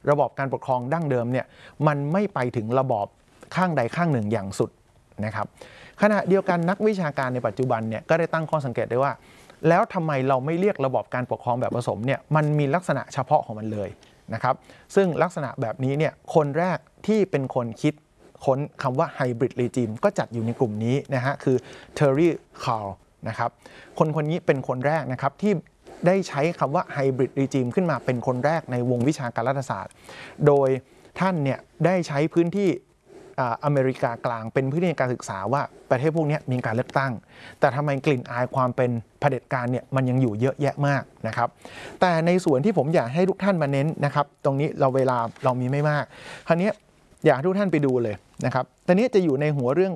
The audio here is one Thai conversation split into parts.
ระบอบการปกครองดั้งเดิมเนี่ยมันไม่ไปถึงระบอบข้างใดข้างหนึ่งอย่างสุดนะครับขณะเดียวกันนักวิชาการในปัจจุบันเนี่ยก็ได้ตั้งข้อสังเกตได้ว่าแล้วทำไมเราไม่เรียกระบอบการปกครองแบบผสมเนี่ยมันมีลักษณะเฉพาะของมันเลยนะครับซึ่งลักษณะแบบนี้เนี่ยคนแรกที่เป็นคนคิดค้นคำว่าไฮบริดเรจิมก็จัดอยู่ในกลุ่มนี้นะฮะคือเทอร์รี่คาร์ลนะครับคนนี้เป็นคนแรกนะครับที่ได้ใช้คำว่าไฮบริดเรจิมขึ้นมาเป็นคนแรกในวงวิชาการรัฐศาสตร์โดยท่านเนี่ยได้ใช้พื้นที่อเมริกากลางเป็นพื้นที่การศึกษาว่าประเทศพวกนี้มีการเลือกตั้งแต่ทำไมกลิ่นอายความเป็นเผด็จการเนี่ยมันยังอยู่เยอะแยะมากนะครับแต่ในส่วนที่ผมอยากให้ทุกท่านมาเน้นนะครับตรงนี้เวลาเรามีไม่มากคราวนี้อยากให้ทุกท่านไปดูเลยนะครับตอนนี้จะอยู่ในหัวเรื่อง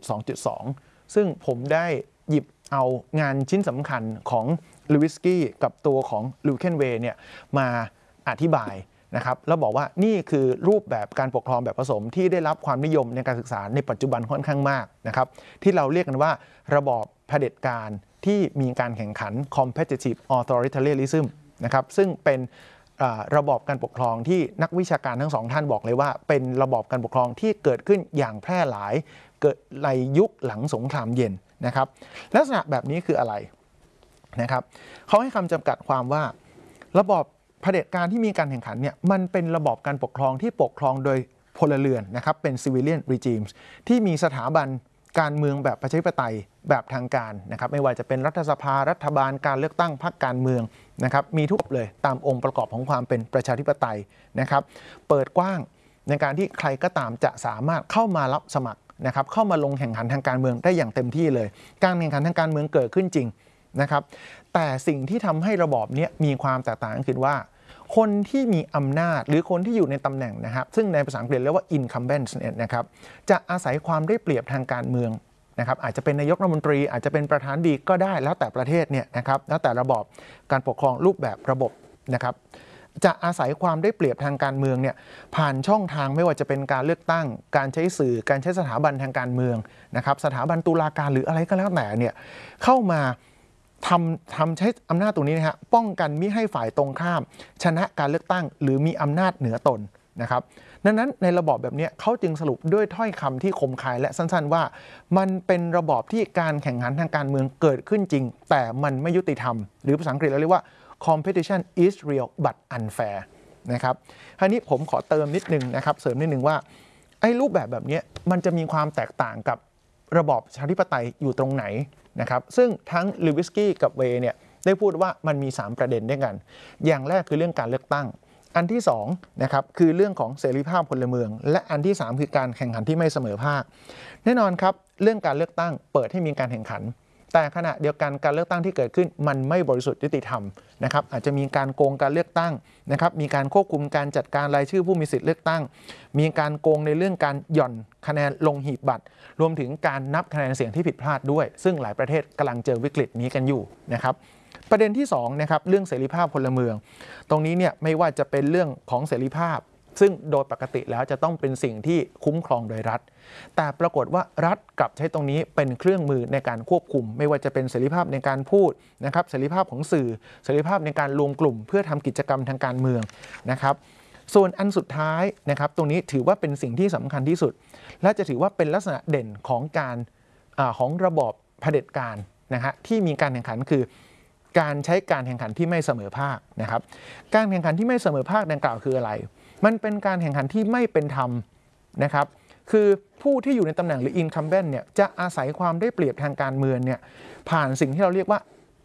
9.2.2 ซึ่งผมได้หยิบเอางานชิ้นสำคัญของลูวิสกี้กับตัวของลูเคนเวย์เนี่ยมาอธิบายนะครับแล้วบอกว่านี่คือรูปแบบการปกครองแบบผสมที่ได้รับความนิยมในการศึกษาในปัจจุบันค่อนข้างมากนะครับที่เราเรียกกันว่าระบอบเผด็จการที่มีการแข่งขัน competitive authoritarianism นะครับซึ่งเป็นระบอบการปกครองที่นักวิชาการทั้งสองท่านบอกเลยว่าเป็นระบอบการปกครองที่เกิดขึ้นอย่างแพร่หลายเกิดในยุคหลังสงครามเย็นนะครับลักษณะแบบนี้คืออะไรนะครับเขาให้คำจำกัดความว่าระบอบเผด็จการที่มีการแข่งขันเนี่ยมันเป็นระบอบการปกครองที่ปกครองโดยพลเรือนนะครับเป็น civilian regimes ที่มีสถาบันการเมืองแบบประชาธิปไตยแบบทางการนะครับไม่ว่าจะเป็นรัฐสภารัฐบาลการเลือกตั้งพรรคการเมืองนะครับมีทุกเลยตามองค์ประกอบของความเป็นประชาธิปไตยนะครับเปิดกว้างในการที่ใครก็ตามจะสามารถเข้ามารับสมัครนะครับเข้ามาลงแข่งขันทางการเมืองได้อย่างเต็มที่เลยการแข่งขันทางการเมืองเกิดขึ้นจริงนะครับแต่สิ่งที่ทำให้ระบอบนี้มีความแตกต่างก็คือว่าคนที่มีอำนาจหรือคนที่อยู่ในตำแหน่งนะครับซึ่งในภาษาอังกฤษเรียกว่า incumbent นะครับจะอาศัยความได้เปรียบทางการเมืองนะครับอาจจะเป็นนายกรัฐมนตรีอาจจะเป็นประธานดีก็ได้แล้วแต่ประเทศเนี่ยนะครับแล้วแต่ระบอบการปกครองรูปแบบระบบนะครับจะอาศัยความได้เปรียบทางการเมืองเนี่ยผ่านช่องทางไม่ว่าจะเป็นการเลือกตั้งการใช้สื่อการใช้สถาบันทางการเมืองนะครับสถาบันตุลาการหรืออะไรก็แล้วแต่เนี่ยเข้ามาใช้อำนาจตรงนี้นะฮะป้องกันมิให้ฝ่ายตรงข้ามชนะการเลือกตั้งหรือมีอำนาจเหนือตนนะครับดังนั้นในระบอบแบบนี้เขาจึงสรุปด้วยถ้อยคำที่คมคายและสั้นๆว่ามันเป็นระบอบที่การแข่งขันทางการเมืองเกิดขึ้นจริงแต่มันไม่ยุติธรรมหรือภาษาอังกฤษเราเรียกว่า competition is real but unfair นะครับคราวนี้ผมขอเติมนิดนึงนะครับเสริมนิดนึงว่าไอ้รูปแบบนี้มันจะมีความแตกต่างกับระบอบประชาธิปไตยอยู่ตรงไหนนะครับซึ่งทั้งลูวิสกี้กับเวย์เนี่ยได้พูดว่ามันมี3ประเด็นด้วยกันอย่างแรกคือเรื่องการเลือกตั้งอันที่2นะครับคือเรื่องของเสรีภาพพลเมืองและอันที่3คือการแข่งขันที่ไม่เสมอภาคแน่นอนครับเรื่องการเลือกตั้งเปิดให้มีการแข่งขันแต่ขณะเดียวกันการเลือกตั้งที่เกิดขึ้นมันไม่บริสุทธิ์ยุติธรรมนะครับอาจจะมีการโกงการเลือกตั้งนะครับมีการควบคุมการจัดการรายชื่อผู้มีสิทธิ์เลือกตั้งมีการโกงในเรื่องการหย่อนคะแนนลงหีบบัตรรวมถึงการนับคะแนนเสียงที่ผิดพลาดด้วยซึ่งหลายประเทศกำลังเจอวิกฤตนี้กันอยู่นะครับประเด็นที่2นะครับเรื่องเสรีภาพพลเมืองตรงนี้เนี่ยไม่ว่าจะเป็นเรื่องของเสรีภาพซึ่งโดยปกติแล้วจะต้องเป็นสิ่งที่คุ้มครองโดยรัฐแต่ปรากฏว่ารัฐกลับใช้ตรงนี้เป็นเครื่องมือในการควบคุมไม่ว่าจะเป็นเสรีภาพในการพูดนะครับเสรีภาพของสื่อเสรีภาพในการรวมกลุ่มเพื่อทำกิจกรรมทางการเมืองนะครับส่วนอันสุดท้ายนะครับตรงนี้ถือว่าเป็นสิ่งที่สำคัญที่สุดและจะถือว่าเป็นลักษณะเด่นของการของระบอบเผด็จการนะฮะที่มีการแข่งขันคือการใช้การแข่งขันที่ไม่เสมอภาคนะครับการแข่งขันที่ไม่เสมอภาคดังกล่าวคืออะไรมันเป็นการแข่งขันที่ไม่เป็นธรรมนะครับคือผู้ที่อยู่ในตำแหน่งหรือ incumbent เนี่ยจะอาศัยความได้เปรียบทางการเมืองเนี่ยผ่านสิ่งที่เราเรียกว่า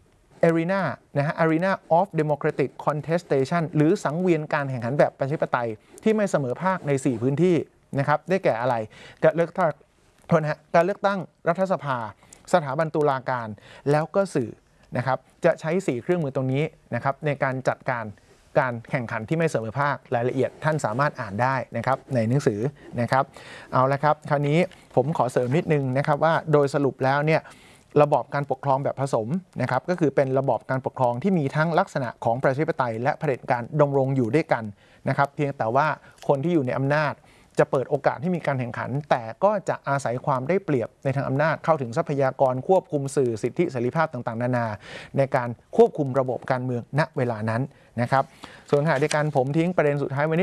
arena นะฮะ arena of democratic contestation หรือสังเวียนการแข่งขันแบบประชาธิปไตยที่ไม่เสมอภาคใน4พื้นที่นะครับได้แก่อะไรการเลือกตั้งการเลือกตั้งรัฐสภาสถาบันตุลาการแล้วก็สื่อนะครับจะใช้4เครื่องมือตรงนี้นะครับในการจัดการแข่งขันที่ไม่เสมอภาครายละเอียดท่านสามารถอ่านได้นะครับในหนังสือนะครับเอาละครับคราวนี้ผมขอเสริมนิดนึงนะครับว่าโดยสรุปแล้วเนี่ยระบอบการปกครองแบบผสมนะครับก็คือเป็นระบอบการปกครองที่มีทั้งลักษณะของประชาธิปไตยและเผด็จการดำรงอยู่ด้วยกันนะครับเพียงแต่ว่าคนที่อยู่ในอำนาจจะเปิดโอกาสให้มีการแข่งขันแต่ก็จะอาศัยความได้เปรียบในทางอำนาจเข้าถึงทรัพยากรควบคุมสื่อสิทธิเสรีภาพต่างๆนานาในการควบคุมระบบการเมืองณเวลานั้นนะครับส่วนขณะเดียวกันผมทิ้งประเด็นสุดท้ายไว้